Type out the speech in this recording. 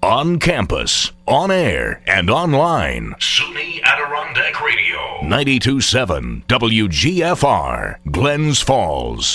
On campus, on air, and online. SUNY Adirondack Radio. 92.7 WGFR, Glens Falls.